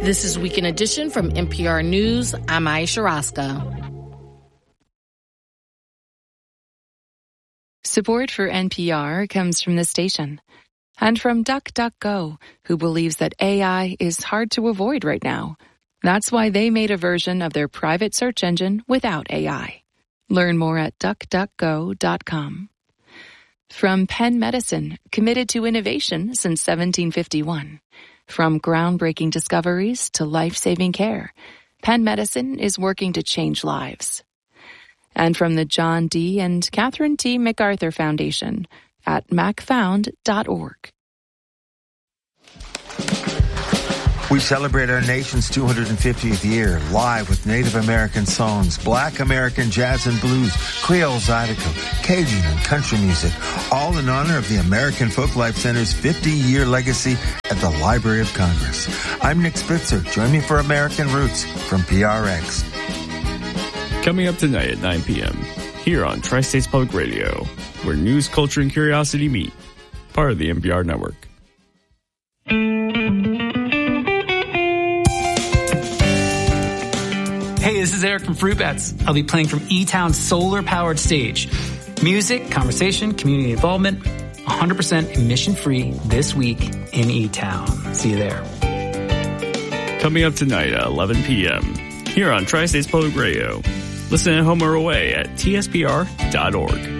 This is Weekend Edition from NPR News. I'm Aisha Roscoe. Support for NPR comes from the station and from DuckDuckGo, who believes that AI is hard to avoid right now. That's why they made a version of their private search engine without AI. Learn more at duckduckgo.com. From Penn Medicine, committed to innovation since 1751. From groundbreaking discoveries to life-saving care, Penn Medicine is working to change lives. And from the John D. and Catherine T. MacArthur Foundation at macfound.org. We celebrate our nation's 250th year live with Native American songs, Black American jazz and blues, Creole Zydeco, Cajun and country music, all in honor of the American Folklife Center's 50-year legacy at the Library of Congress. I'm Nick Spitzer. Join me for American Roots from PRX. Coming up tonight at 9 p.m. here on Tri-States Public Radio, where news, culture, and curiosity meet. Part of the NPR network. Hey, this is Eric from Fruit Bats. I'll be playing from E-Town's solar-powered stage. Music, conversation, community involvement, 100% emission-free this week in E-Town. See you there. Coming up tonight at 11 p.m. here on Tri-States Public Radio. Listen at home or away at tspr.org.